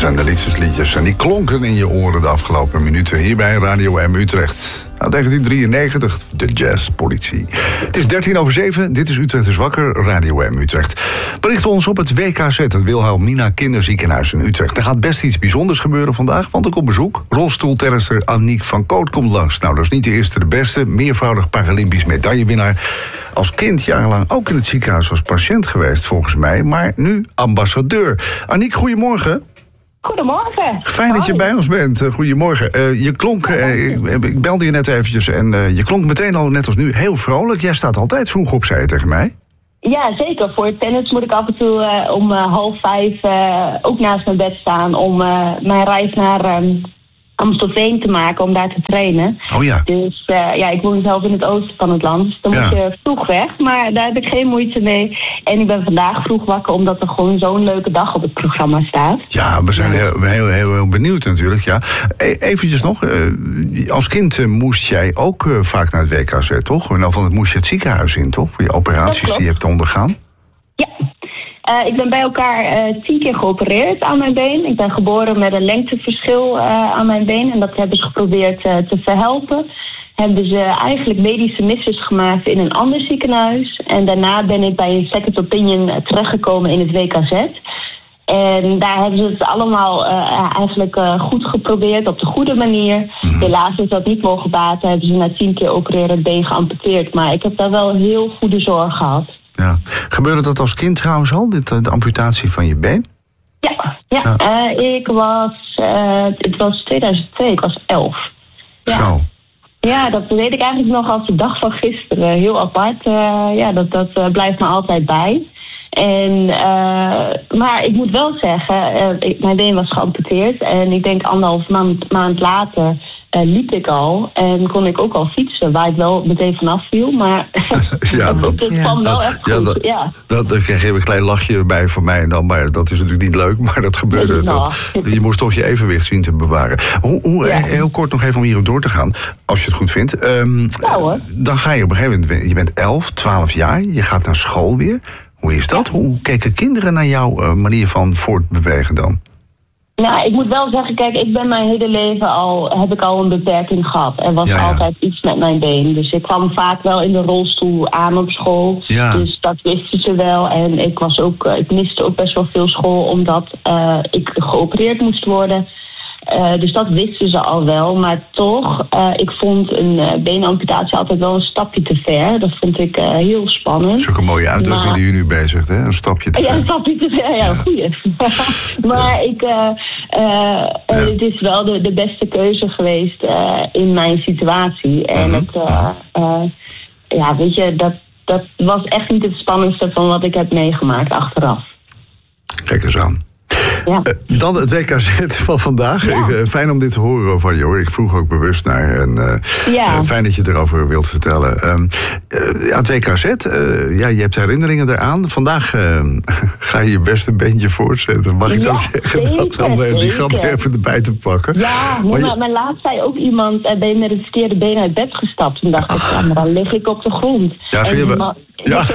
zijn de liefdesliedjes en die klonken in je oren de afgelopen minuten hier bij Radio M Utrecht. Nou, 1993, de jazzpolitie. Het is 7:13, dit is Utrecht is wakker, Radio M Utrecht. Berichten ons op het WKZ, het Wilhelmina Kinderziekenhuis in Utrecht. Er gaat best iets bijzonders gebeuren vandaag, want ik op bezoek. Rolstoeltennister Aniek van Koot komt langs. Nou, dat is niet de eerste de beste, meervoudig Paralympisch medaillewinnaar. Als kind jarenlang ook in het ziekenhuis als patiënt geweest, volgens mij. Maar nu ambassadeur. Aniek, goedemorgen. Goedemorgen. Fijn dat je bij ons bent. Goedemorgen. Je klonk, ik belde je net eventjes en je klonk meteen al, net als nu, heel vrolijk. Jij staat altijd vroeg op, zei je tegen mij. Ja, zeker. Voor het tennis moet ik af en toe om 4:30 ook naast mijn bed staan om mijn reis naar Amstelveen te maken om daar te trainen. Oh ja. Dus ik woon zelf in het oosten van het land, dus dan moet je vroeg weg. Maar daar heb ik geen moeite mee. En ik ben vandaag vroeg wakker omdat er gewoon zo'n leuke dag op het programma staat. Ja, we zijn heel benieuwd natuurlijk. Ja. Eventjes nog, als kind moest jij ook vaak naar het WKZ, toch? En dan moest je het ziekenhuis in, toch? Voor je operaties die je hebt ondergaan. Ja. Ik ben bij elkaar 10 keer geopereerd aan mijn been. Ik ben geboren met een lengteverschil aan mijn been. En dat hebben ze geprobeerd te verhelpen. Hebben ze eigenlijk medische misses gemaakt in een ander ziekenhuis. En daarna ben ik bij een second opinion terechtgekomen in het WKZ. En daar hebben ze het allemaal eigenlijk goed geprobeerd, op de goede manier. Helaas is dat niet mogen baten. Hebben ze na 10 keer opereren het been geamputeerd. Maar ik heb daar wel heel goede zorg gehad. Ja. Gebeurde dat als kind trouwens al, de amputatie van je been? Ja. Het was 2002, ik was 11. Ja. Zo. Ja, dat weet ik eigenlijk nog als de dag van gisteren. Heel apart. Dat blijft me altijd bij. Maar ik moet wel zeggen, mijn been was geamputeerd. En ik denk 1,5 maand later liep ik al. En kon ik ook al fietsen, waar ik wel meteen vanaf viel. Maar het kwam wel echt goed. Daar kreeg je een klein lachje bij van mij en dan. Maar dat is natuurlijk niet leuk, maar dat gebeurde. Je moest toch je evenwicht zien te bewaren. Heel kort nog even om hierop door te gaan, als je het goed vindt. Dan ga je op een gegeven moment, je bent 11, 12 jaar, je gaat naar school weer. Hoe is dat? Hoe keken kinderen naar jouw manier van voortbewegen dan? Nou, ik moet wel zeggen, kijk, ik ben mijn hele leven heb ik al een beperking gehad. Er was altijd iets met mijn been. Dus ik kwam vaak wel in de rolstoel aan op school. Ja. Dus dat wisten ze wel. En ik miste ook best wel veel school, omdat ik geopereerd moest worden. Dus dat wisten ze al wel. Maar toch, ik vond een beenamputatie altijd wel een stapje te ver. Dat vond ik heel spannend. Dat is ook een mooie uitdrukking die u nu bezigt, hè? Een stapje te ver. Ja, een stapje te ver, ja, goeie. Maar het is wel de beste keuze geweest in mijn situatie. En weet je, dat was echt niet het spannendste van wat ik heb meegemaakt achteraf. Kijk eens aan. Ja. Dan het WKZ van vandaag. Ja. Fijn om dit te horen van je, hoor. Ik vroeg ook bewust naar. En, fijn dat je erover wilt vertellen. Het WKZ, je hebt herinneringen eraan. Vandaag ga je je beste beentje voortzetten. Mag ik dat zeggen? Zeker, om die grap even erbij te pakken. Ja, maar laatst zei ook iemand, ben je met het verkeerde been uit bed gestapt? Toen dacht ik, maar dan lig ik op de grond. Ja, vind je wel? Ja,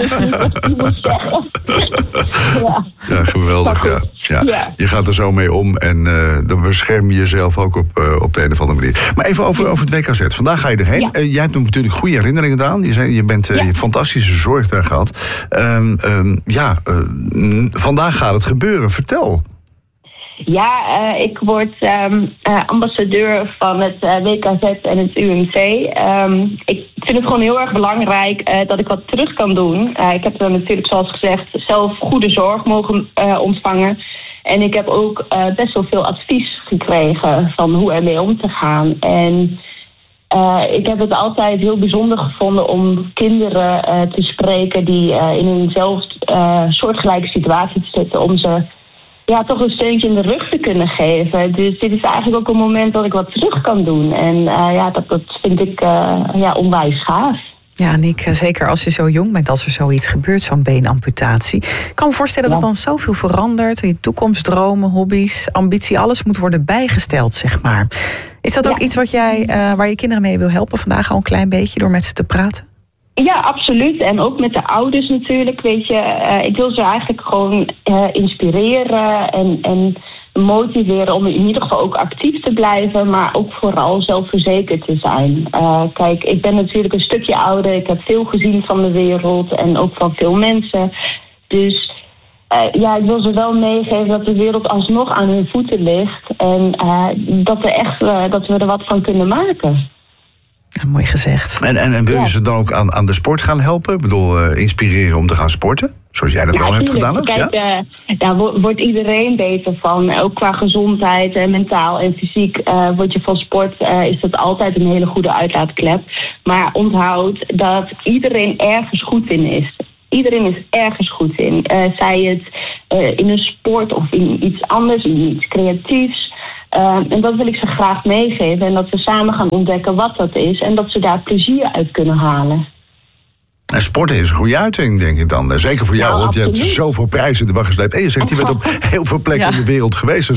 geweldig. Ja. Je gaat er zo mee om en dan bescherm je jezelf ook op de een of andere manier. Maar even over het WKZ. Vandaag ga je erheen. Ja. Jij hebt natuurlijk goede herinneringen aan. Je hebt fantastische zorg daar gehad. Vandaag gaat het gebeuren. Vertel. Ja, ik word ambassadeur van het WKZ en het UMC. Ik vind het gewoon heel erg belangrijk dat ik wat terug kan doen. Ik heb er natuurlijk, zoals gezegd, zelf goede zorg mogen ontvangen. En ik heb ook best wel veel advies gekregen van hoe ermee om te gaan. En ik heb het altijd heel bijzonder gevonden om kinderen te spreken die in eenzelfde soortgelijke situatie zitten, om ze toch een steuntje in de rug te kunnen geven. Dus dit is eigenlijk ook een moment dat ik wat terug kan doen. En dat vind ik onwijs gaaf. Ja, Aniek, zeker als je zo jong bent, als er zoiets gebeurt, zo'n beenamputatie. Ik kan me voorstellen dat dan zoveel verandert. Je toekomstdromen, hobby's, ambitie, alles moet worden bijgesteld, zeg maar. Is dat ook iets waar je kinderen mee wil helpen vandaag al een klein beetje door met ze te praten? Ja, absoluut. En ook met de ouders natuurlijk, weet je. Ik wil ze eigenlijk gewoon inspireren en motiveren om in ieder geval ook actief te blijven, maar ook vooral zelfverzekerd te zijn. Kijk, ik ben natuurlijk een stukje ouder. Ik heb veel gezien van de wereld en ook van veel mensen. Dus ik wil ze wel meegeven dat de wereld alsnog aan hun voeten ligt. En dat we er wat van kunnen maken. Mooi gezegd. En wil je ze dan ook aan de sport gaan helpen? Ik bedoel, inspireren om te gaan sporten? Zoals jij dat wel hebt gedaan ook? Kijk, daar wordt iedereen beter van. Ook qua gezondheid, mentaal en fysiek. Word je van sport, is dat altijd een hele goede uitlaatklep. Maar onthoud dat iedereen ergens goed in is. Iedereen is ergens goed in. Zij het in een sport of in iets anders, in iets creatiefs. En dat wil ik ze graag meegeven. En dat we samen gaan ontdekken wat dat is. En dat ze daar plezier uit kunnen halen. En sporten is een goede uiting, denk ik dan. Zeker voor jou, want je hebt zoveel prijzen in de wacht gesleept. En je zegt, je bent op heel veel plekken in de wereld geweest.